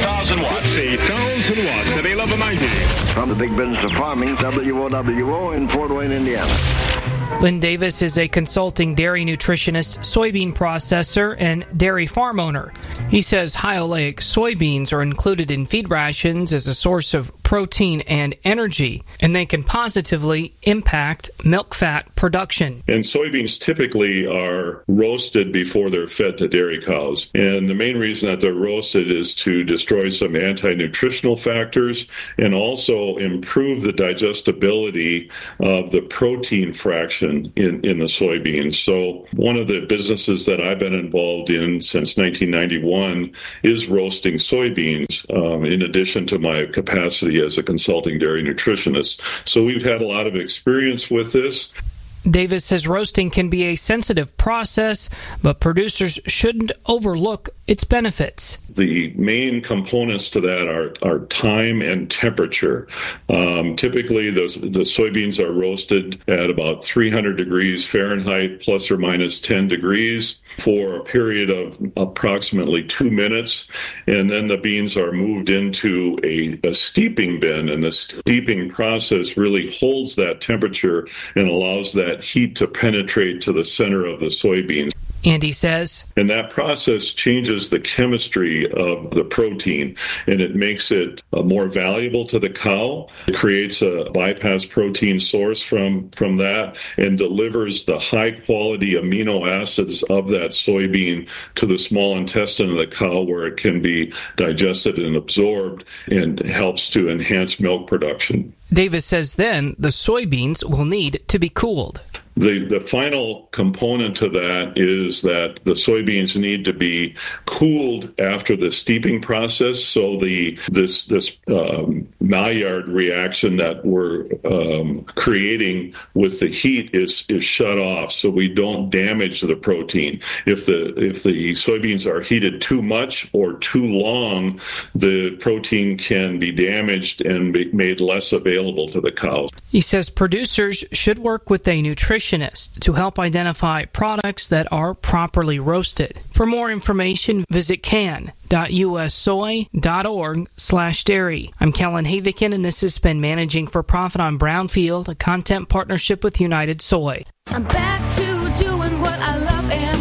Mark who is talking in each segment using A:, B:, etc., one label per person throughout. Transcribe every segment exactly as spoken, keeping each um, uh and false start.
A: thousand watts.
B: eight thousand watts at eleven ninety.
C: From the big business of farming, W O W O in Fort Wayne, Indiana.
D: Lynn Davis is a consulting dairy nutritionist, soybean processor, and dairy farm owner. He says high oleic soybeans are included in feed rations as a source of protein and energy, and they can positively impact milk fat production.
E: And soybeans typically are roasted before they're fed to dairy cows. And the main reason that they're roasted is to destroy some anti-nutritional factors and also improve the digestibility of the protein fraction in, in the soybeans. So one of the businesses that I've been involved in since nineteen ninety-one is roasting soybeans, um, in addition to my capacity as a consulting dairy nutritionist. So we've had a lot of experience with this.
D: Davis says roasting can be a sensitive process, but producers shouldn't overlook its benefits.
E: The main components to that are, are time and temperature. Um, typically, those, the soybeans are roasted at about three hundred degrees Fahrenheit, plus or minus ten degrees, for a period of approximately two minutes. And then the beans are moved into a, a steeping bin, and the steeping process really holds that temperature and allows that heat to penetrate to the center of the soybeans.
D: Andy says,
E: and that process changes the chemistry of the protein, and it makes it uh, more valuable to the cow. It creates a bypass protein source from, from that and delivers the high-quality amino acids of that soybean to the small intestine of the cow, where it can be digested and absorbed, and helps to enhance milk production.
D: Davis says then the soybeans will need to be cooled.
E: The the final component to that is that the soybeans need to be cooled after the steeping process, so the this this um, Maillard reaction that we're um, creating with the heat is is shut off, so we don't damage the protein. If the if the soybeans are heated too much or too long, the protein can be damaged and be made less available to the cows.
D: He says producers should work with a nutritionist to help identify products that are properly roasted. For more information, visit can dot u s soy dot org slash dairy. I'm Kellen Havikin, and this has been Managing for Profit on Brownfield, a content partnership with United Soy.
F: I'm back to doing what I love and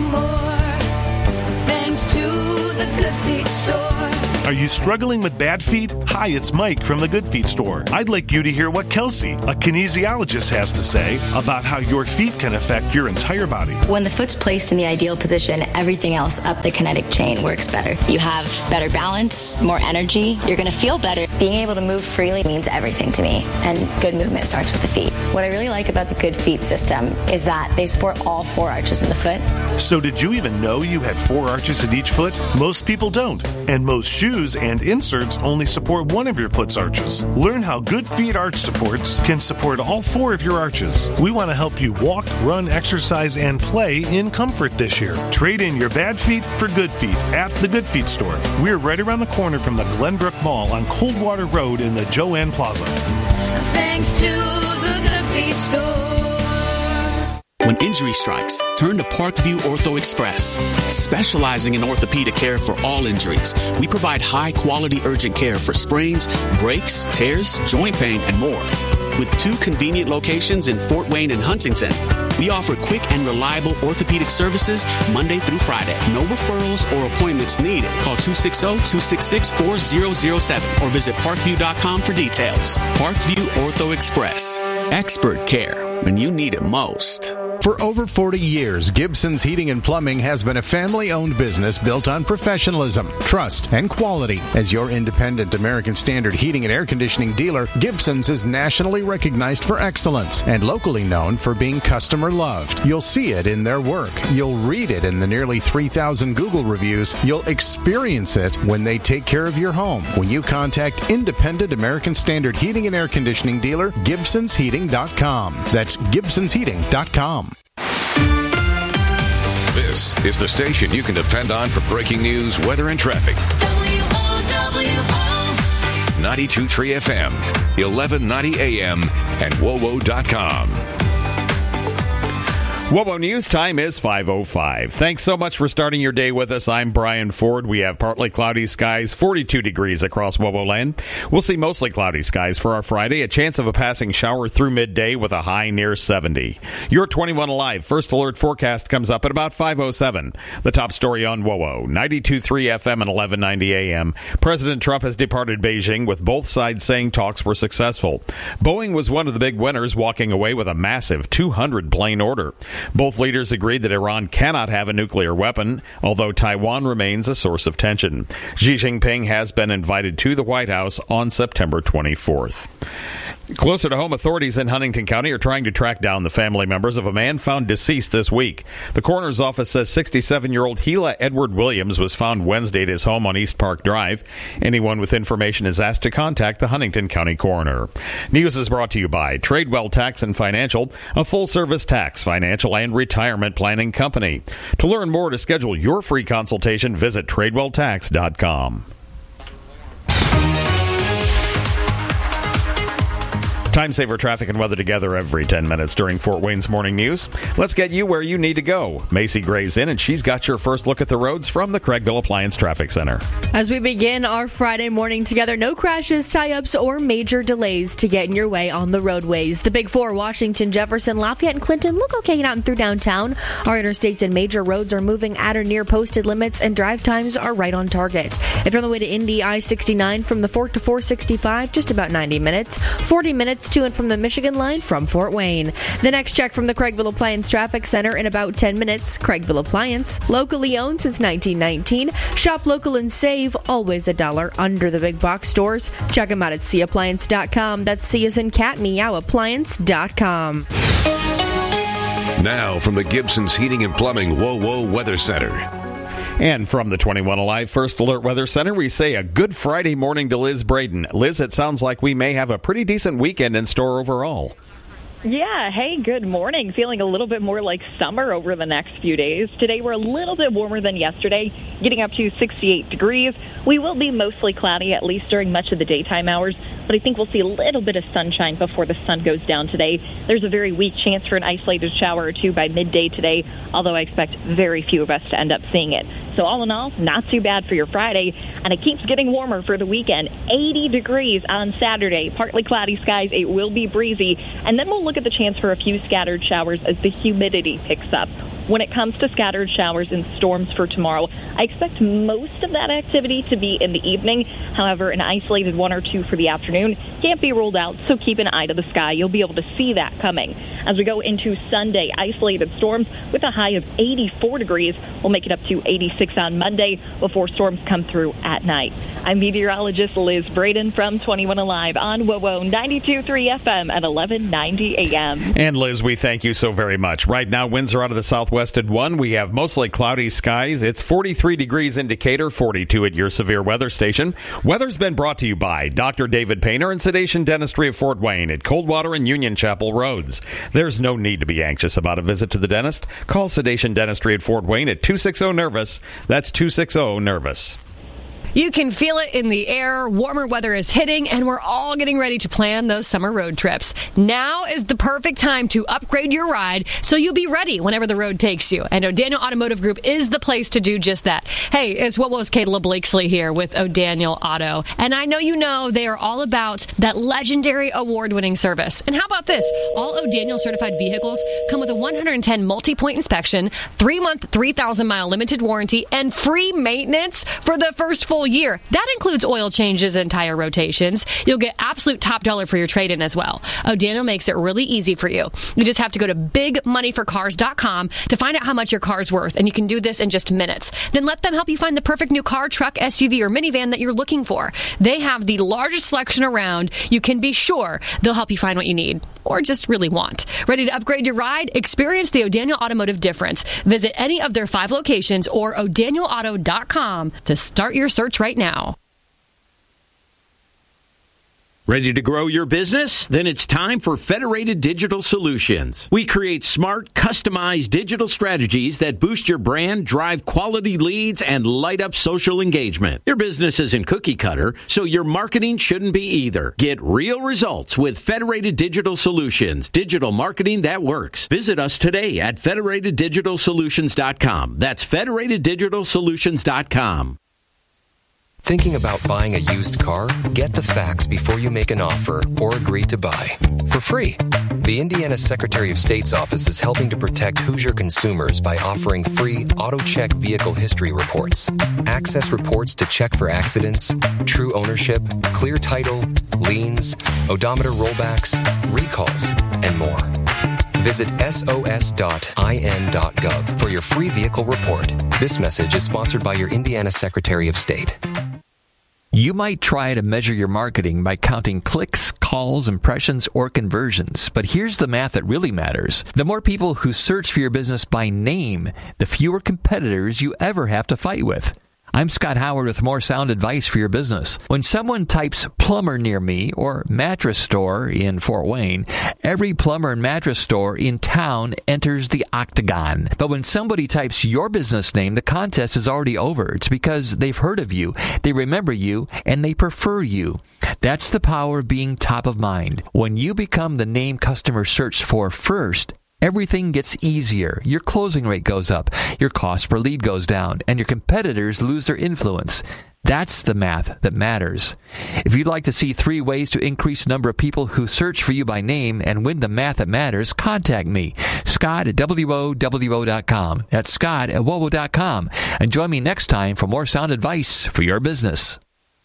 F: more, thanks to the Good Feet Store.
G: Are you struggling with bad feet? Hi, it's Mike from the Good Feet Store. I'd like you to hear what Kelsey, a kinesiologist, has to say about how your feet can affect your entire body.
H: When the foot's placed in the ideal position, everything else up the kinetic chain works better. You have better balance, more energy. You're going to feel better. Being able to move freely means everything to me, and good movement starts with the feet. What I really like about the Good Feet system is that they support all four arches of the foot.
G: So did you even know you had four arches in each foot? Most people don't, and most shoes and inserts only support one of your foot's arches. Learn how Good Feet arch supports can support all four of your arches. We want to help you walk, run, exercise, and play in comfort this year. Trade in your bad feet for good feet at the Good Feet Store. We're right around the corner from the Glenbrook Mall on Coldwater Road in the Joanne Plaza.
F: Thanks to the Good Feet Store.
I: When injury strikes, turn to Parkview Ortho Express. Specializing in orthopedic care for all injuries, we provide high-quality urgent care for sprains, breaks, tears, joint pain, and more. With two convenient locations in Fort Wayne and Huntington, we offer quick and reliable orthopedic services Monday through Friday. No referrals or appointments needed. Call two six zero, two six six, four zero zero seven or visit parkview dot com for details. Parkview Ortho Express. Expert care when you need it most.
J: For over forty years, Gibson's Heating and Plumbing has been a family-owned business built on professionalism, trust, and quality. As your independent American Standard heating and air conditioning dealer, Gibson's is nationally recognized for excellence and locally known for being customer-loved. You'll see it in their work. You'll read it in the nearly three thousand Google reviews. You'll experience it when they take care of your home. When you contact independent American Standard heating and air conditioning dealer, Gibsons Heating dot com. That's Gibsons Heating dot com.
A: This is the station you can depend on for breaking news, weather, and traffic.
F: W O W O
A: ninety-two point three F M, eleven ninety A M, and W O W O dot com.
K: WOWO News time is five oh five. Thanks so much for starting your day with us. I'm Brian Ford. We have partly cloudy skies, forty-two degrees across WOWO land. We'll see mostly cloudy skies for our Friday, a chance of a passing shower through midday with a high near seventy. Your twenty-one Alive First Alert forecast comes up at about five oh seven. The top story on WOWO, ninety-two point three F M and eleven ninety A M. President Trump has departed Beijing with both sides saying talks were successful. Boeing was one of the big winners, walking away with a massive two hundred plane order. Both leaders agreed that Iran cannot have a nuclear weapon, although Taiwan remains a source of tension. Xi Jinping has been invited to the White House on September twenty-fourth. Closer to home, authorities in Huntington County are trying to track down the family members of a man found deceased this week. The coroner's office says sixty-seven-year-old Gila Edward Williams was found Wednesday at his home on East Park Drive. Anyone with information is asked to contact the Huntington County coroner. News is brought to you by Tradewell Tax and Financial, a full-service tax, financial, and retirement planning company. To learn more, to schedule your free consultation, visit tradewell tax dot com. Time saver traffic and weather together every ten minutes during Fort Wayne's Morning News. Let's get you where you need to go. Macy Gray's in, and she's got your first look at the roads from the Craigville Appliance Traffic Center.
L: As we begin our Friday morning together, no crashes, tie-ups, or major delays to get in your way on the roadways. The Big Four, Washington, Jefferson, Lafayette, and Clinton, look okay out and through downtown. Our interstates and major roads are moving at or near posted limits, and drive times are right on target. If you're on the way to Indy, I sixty-nine from the Fort to four sixty-five, just about ninety minutes. forty minutes to and from the Michigan line from Fort Wayne. The next check from the Craigville Appliance Traffic Center in about ten minutes. Craigville Appliance, locally owned since nineteen nineteen. Shop local and save, always a dollar under the big box stores. Check them out at c appliance dot com. That's C as in cat, meow, appliance dot com.
A: Now from the Gibson's Heating and Plumbing WOWO Weather Center.
K: And from the twenty-one Alive First Alert Weather Center, we say a good Friday morning to Liz Braden. Liz, it sounds like we may have a pretty decent weekend in store overall.
M: Yeah, hey, good morning. Feeling a little bit more like summer over the next few days. Today we're a little bit warmer than yesterday, getting up to sixty-eight degrees. We will be mostly cloudy, at least during much of the daytime hours, but I think we'll see a little bit of sunshine before the sun goes down today. There's a very weak chance for an isolated shower or two by midday today, although I expect very few of us to end up seeing it. So all in all, not too bad for your Friday, and it keeps getting warmer for the weekend. eighty degrees on Saturday, partly cloudy skies. It will be breezy, and then we'll look at the chance for a few scattered showers as the humidity picks up. When it comes to scattered showers and storms for tomorrow, I expect most of that activity to be in the evening. However, an isolated one or two for the afternoon can't be ruled out, so keep an eye to the sky. You'll be able to see that coming. As we go into Sunday, isolated storms with a high of eighty-four degrees. We'll make it up to eighty-six on Monday before storms come through at night. I'm meteorologist Liz Braden from twenty-one Alive on WOWO ninety-two point three F M at eleven ninety A M.
K: And Liz, we thank you so very much. Right now, winds are out of the southwest at one. We have mostly cloudy skies. It's forty-three degrees in Decatur, forty-two at your severe weather station. Weather's been brought to you by Doctor David Painter and Sedation Dentistry of Fort Wayne at Coldwater and Union Chapel Roads. There's no need to be anxious about a visit to the dentist. Call Sedation Dentistry at Fort Wayne at two six zero nervous. That's two six zero nervous.
N: You can feel it in the air. Warmer weather is hitting, and we're all getting ready to plan those summer road trips. Now is the perfect time to upgrade your ride so you'll be ready whenever the road takes you. And O'Daniel Automotive Group is the place to do just that. Hey, it's what was Kayla Blakesley here with O'Daniel Auto. And I know you know they are all about that legendary award-winning service. And how about this? All O'Daniel certified vehicles come with a one hundred ten multi-point inspection, three-month, three thousand mile limited warranty, and free maintenance for the first full year. That includes oil changes and tire rotations. You'll get absolute top dollar for your trade-in as well. O'Daniel makes it really easy for you. You just have to go to big money for cars dot com to find out how much your car's worth, and you can do this in just minutes. Then let them help you find the perfect new car, truck, S U V, or minivan that you're looking for. They have the largest selection around. You can be sure they'll help you find what you need, or just really want. Ready to upgrade your ride? Experience the O'Daniel Automotive difference. Visit any of their five locations or o'daniel auto dot com to start your search right now.
O: Ready to grow your business? Then it's time for Federated Digital Solutions. We create smart, customized digital strategies that boost your brand, drive quality leads, and light up social engagement. Your business isn't cookie cutter, so your marketing shouldn't be either. Get real results with Federated Digital Solutions, digital marketing that works. Visit us today at Federated Digital Solutions dot com. That's Federated Digital Solutions dot com.
P: Thinking about buying a used car? Get the facts before you make an offer or agree to buy. For free. The Indiana Secretary of State's office is helping to protect Hoosier consumers by offering free AutoCheck vehicle history reports. Access reports to check for accidents, true ownership, clear title, liens, odometer rollbacks, recalls, and more. Visit S O S dot I N dot gov for your free vehicle report. This message is sponsored by your Indiana Secretary of State.
Q: You might try to measure your marketing by counting clicks, calls, impressions, or conversions. But here's the math that really matters. The more people who search for your business by name, the fewer competitors you ever have to fight with. I'm Scott Howard with more sound advice for your business. When someone types plumber near me or mattress store in Fort Wayne, every plumber and mattress store in town enters the octagon. But when somebody types your business name, the contest is already over. It's because they've heard of you, they remember you, and they prefer you. That's the power of being top of mind. When you become the name customers search for first, everything gets easier. Your closing rate goes up, your cost per lead goes down, and your competitors lose their influence. That's the math that matters. If you'd like to see three ways to increase the number of people who search for you by name and win the math that matters, contact me, Scott at W O W O dot com. That's Scott at W O W O dot com. And join me next time for more sound advice for your business.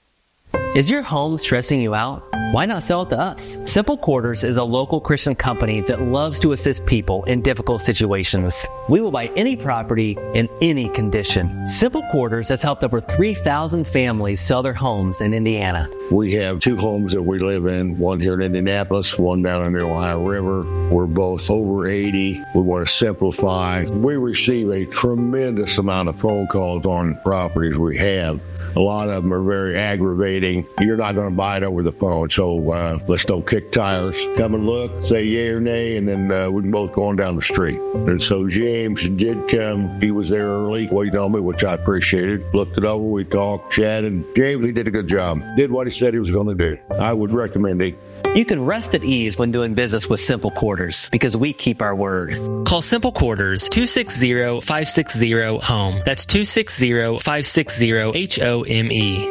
R: Is your home stressing you out? Why not sell it to us? Simple Quarters is a local Christian company that loves to assist people in difficult situations. We will buy any property in any condition. Simple Quarters has helped over three thousand families sell their homes in Indiana.
S: We have two homes that we live in, one here in Indianapolis, one down in the Ohio River. We're both over eighty. We want to simplify. We receive a tremendous amount of phone calls on properties we have. A lot of them are very aggravating. You're not going to buy it over the phone, so uh, let's don't kick tires. Come and look, say yay or nay, and then uh, we can both go on down the street. And so James did come. He was there early, waiting on me, which I appreciated. Looked it over, we talked, chatted. James, he did a good job. Did what he said he was going to do. I would recommend it.
R: You can rest at ease when doing business with Simple Quarters because we keep our word. Call Simple Quarters two six zero, five six zero, HOME. That's two six zero, five six zero, H O M E.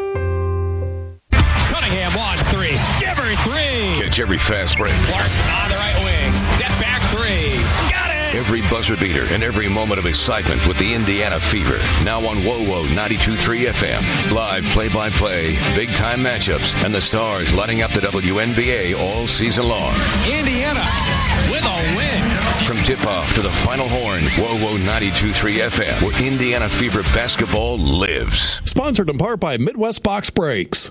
B: Cunningham wants three. Give her three.
A: Catch every fast break.
B: Clark on the right wing. Step back three. Got it.
A: Every buzzer beater and every moment of excitement with the Indiana Fever. Now on W O W O ninety-two point three F M. Live play-by-play, big-time matchups, and the stars lighting up the W N B A all season long.
B: Indiana with a win.
A: From tip-off to the final horn, W O W O ninety-two point three F M, where Indiana Fever basketball lives.
T: Sponsored in part by Midwest Box Brakes.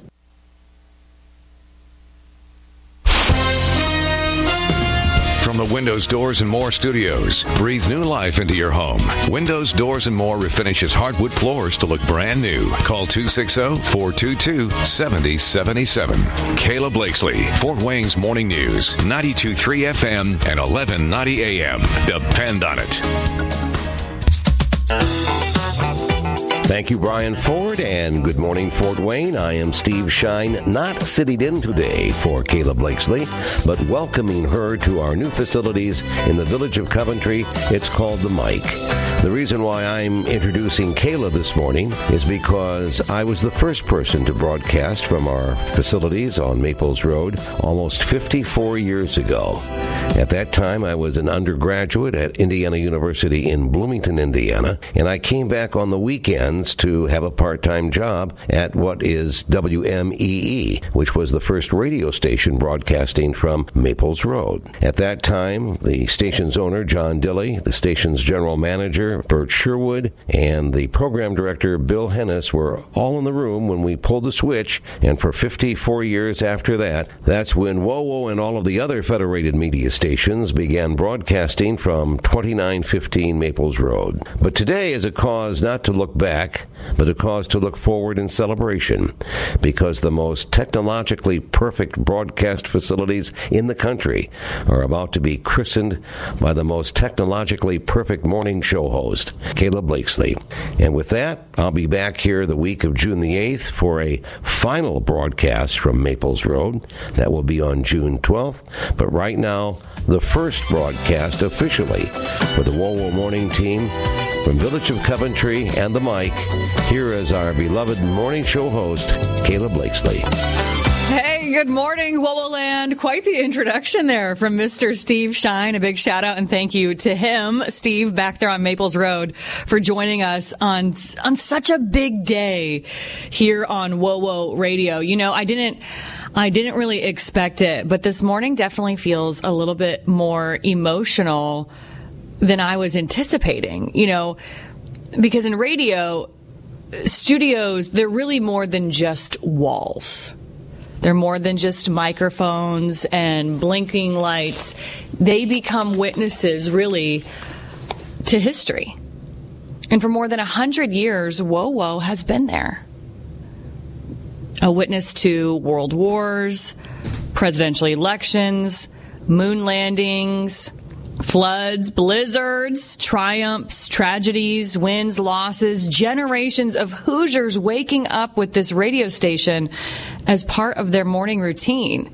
A: From the Windows, Doors, and More studios, breathe new life into your home. Windows, Doors, and More refinishes hardwood floors to look brand new. Call two six zero, four two two, seven zero seven seven. Kayla Blakesley, Fort Wayne's Morning News, ninety-two point three F M and eleven ninety A M. Depend on it.
U: Thank you, Brian Ford, and good morning, Fort Wayne. I am Steve Shine, not sitting in today for Kayla Blakesley, but welcoming her to our new facilities in the village of Coventry. It's called The Mike. The reason why I'm introducing Kayla this morning is because I was the first person to broadcast from our facilities on Maples Road almost fifty-four years ago. At that time, I was an undergraduate at Indiana University in Bloomington, Indiana, and I came back on the weekends to have a part-time job at what is W M E E, which was the first radio station broadcasting from Maples Road. At that time, the station's owner, John Dilley, the station's general manager, Director Bert Sherwood and the Program Director Bill Hennis were all in the room when we pulled the switch, and for fifty-four years after that, that's when WOWO and all of the other Federated media stations began broadcasting from twenty-nine fifteen Maples Road. But today is a cause not to look back, but a cause to look forward in celebration, because the most technologically perfect broadcast facilities in the country are about to be christened by the most technologically perfect morning show host, Caleb Blakesley. And with that, I'll be back here the week of June the eighth for a final broadcast from Maples Road. That will be on June twelfth. But right now, the first broadcast officially for the WOWO Morning Team from Village of Coventry and the Mic. Here is our beloved morning show host, Caleb Blakesley.
C: Hey, good morning, WOWO Land. Quite the introduction there from Mister Steve Shine. A big shout out and thank you to him, Steve, back there on Maples Road, for joining us on on such a big day here on WOWO Radio. You know, I didn't I didn't really expect it, but this morning definitely feels a little bit more emotional than I was anticipating. You know, because in radio, studios, they're really more than just walls. They're more than just microphones and blinking lights. They become witnesses, really, to history. And for more than one hundred years, WOWO has been there. A witness to world wars, presidential elections, moon landings, floods, blizzards, triumphs, tragedies, wins, losses, generations of Hoosiers waking up with this radio station as part of their morning routine.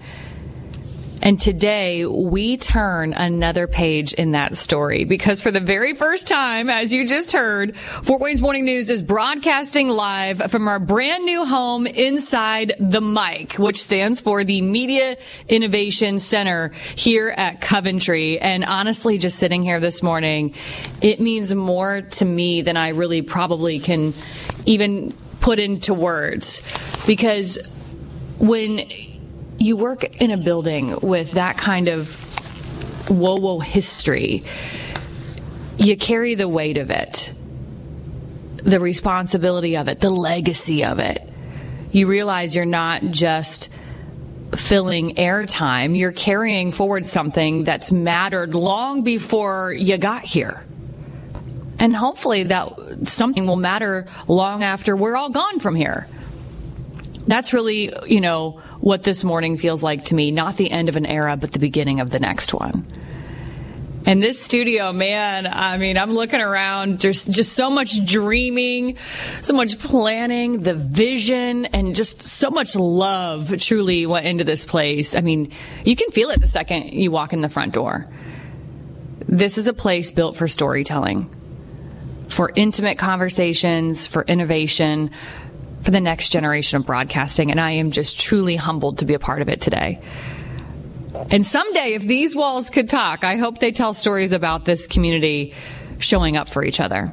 C: And today, we turn another page in that story, because for the very first time, as you just heard, Fort Wayne's Morning News is broadcasting live from our brand new home inside the Mic, which stands for the Media Innovation Center here at Coventry. And honestly, just sitting here this morning, it means more to me than I really probably can even put into words, because when you work in a building with that kind of WOWO history, you carry the weight of it, the responsibility of it, the legacy of it. You realize you're not just filling airtime, you're carrying forward something that's mattered long before you got here. And hopefully that something will matter long after we're all gone from here. That's really, you know, what this morning feels like to me. Not the end of an era, but the beginning of the next one. And this studio, man, I mean, I'm looking around. There's just so much dreaming, so much planning, the vision, and just so much love truly went into this place. I mean, you can feel it the second you walk in the front door. This is a place built for storytelling, for intimate conversations, for innovation, for the next generation of broadcasting, and I am just truly humbled to be a part of it today. And someday, if these walls could talk, I hope they tell stories about this community showing up for each other,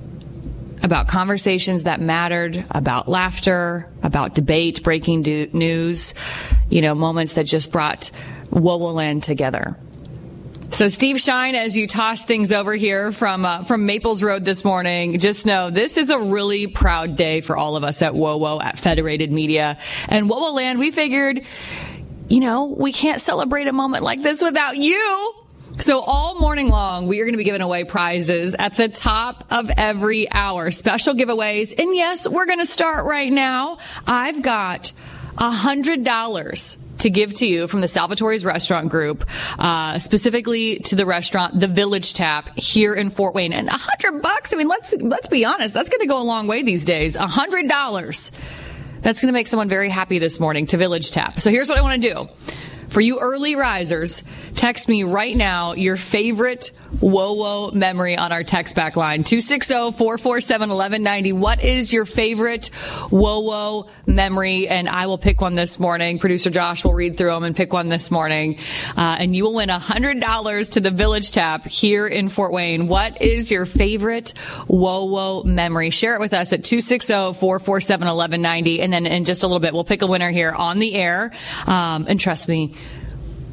C: about conversations that mattered, about laughter, about debate, breaking do- news, you know, moments that just brought WOWO Land together. So, Steve Shine, as you toss things over here from uh, from Maples Road this morning, just know this is a really proud day for all of us at WOWO, at Federated Media. And WOWO Land, we figured, you know, we can't celebrate a moment like this without you. So all morning long, we are going to be giving away prizes at the top of every hour, special giveaways. And yes, we're going to start right now. I've got one hundred dollars to give to you from the Salvatore's Restaurant Group, uh, specifically to the restaurant, The Village Tap, here in Fort Wayne. And a hundred bucks, I mean, let's, let's be honest, that's going to go a long way these days. A hundred dollars. That's going to make someone very happy this morning to Village Tap. So here's what I want to do. For you early risers, text me right now your favorite WOWO memory on our text back line, two six zero, four four seven, one one nine zero. What is your favorite WOWO memory? And I will pick one this morning. Producer Josh will read through them and pick one this morning. Uh, and you will win one hundred dollars to the Village Tap here in Fort Wayne. What is your favorite WOWO memory? Share it with us at two six zero, four four seven, one one nine zero. And then in just a little bit, we'll pick a winner here on the air. Um, and trust me,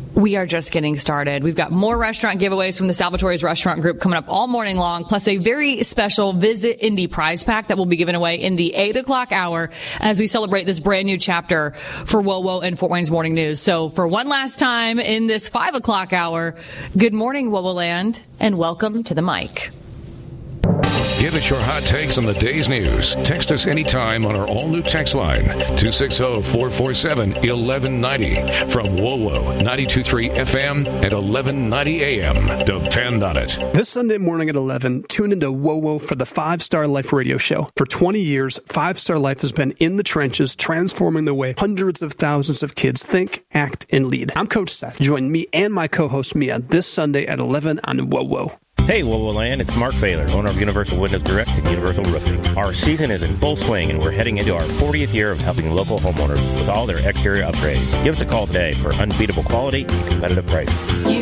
C: we are just getting started. We've got more restaurant giveaways from the Salvatore's Restaurant Group coming up all morning long, plus a very special Visit Indy prize pack that will be given away in the eight o'clock hour as we celebrate this brand new chapter for WOWO and Fort Wayne's Morning News. So for one last time in this five o'clock hour, good morning, WOWO Land, and welcome to the mic.
A: Give us your hot takes on the day's news. Text us anytime on our all-new text line, two six zero, four four seven, one one nine zero. From WOWO, ninety-two point three F M and eleven ninety A M. Depend on it.
E: This Sunday morning at eleven, tune into WOWO for the Five Star Life radio show. For twenty years, Five Star Life has been in the trenches, transforming the way hundreds of thousands of kids think, act, and lead. I'm Coach Seth. Join me and my co-host Mia this Sunday at eleven on WOWO.
V: Hey, WOWO Land, it's Mark Baylor, owner of Universal Windows Direct and Universal Roofing. Our season is in full swing, and we're heading into our fortieth year of helping local homeowners with all their exterior upgrades. Give us a call today for unbeatable quality and competitive pricing.